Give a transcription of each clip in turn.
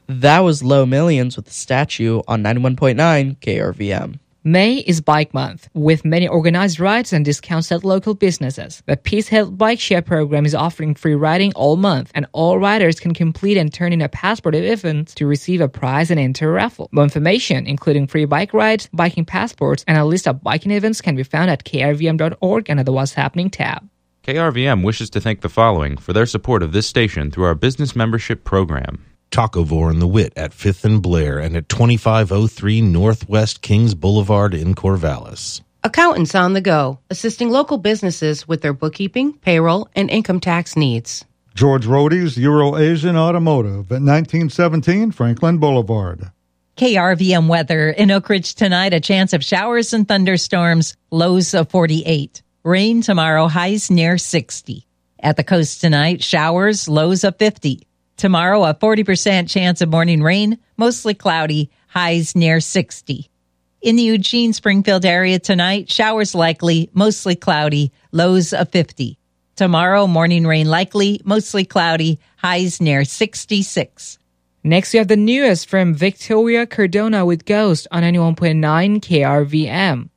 That was Low Millions with the Statue on 91.9 KRVM. May is Bike Month, with many organized rides and discounts at local businesses. The Peace Health Bike Share program is offering free riding all month, and all riders can complete and turn in a passport at events to receive a prize and enter a raffle. More information, including free bike rides, biking passports, and a list of biking events can be found at krvm.org under the What's Happening tab. KRVM wishes to thank the following for their support of this station through our business membership program. Tacovore and the Wit at 5th and Blair and at 2503 Northwest Kings Boulevard in Corvallis. Accountants on the Go, assisting local businesses with their bookkeeping, payroll, and income tax needs. George Rody's Euro-Asian Automotive at 1917 Franklin Boulevard. KRVM weather in Oak Ridge tonight, a chance of showers and thunderstorms, lows of 48. Rain tomorrow, highs near 60. At the coast tonight, showers, lows of 50. Tomorrow, a 40% chance of morning rain, mostly cloudy, highs near 60. In the Eugene-Springfield area tonight, showers likely, mostly cloudy, lows of 50. Tomorrow, morning rain likely, mostly cloudy, highs near 66. Next, we have the newest from Victoria Cardona with Ghost on 91.9 KRVM.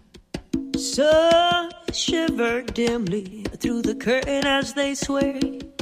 Sun shivered dimly through the curtain as they sway.